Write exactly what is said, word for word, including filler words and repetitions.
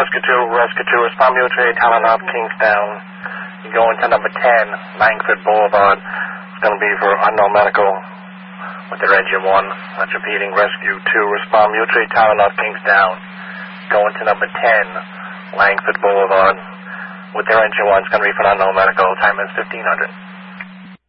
Rescue two, Rescue two, respond mutually, Tylenol, Kingstown. You're going to number ten, Langford Boulevard. It's going to be for unknown medical with their engine one. That's repeating, Rescue two, respond mutually, Tylenol, Kingstown. Going to number ten, Langford Boulevard with their engine one. It's going to be for unknown medical. Time is fifteen hundred.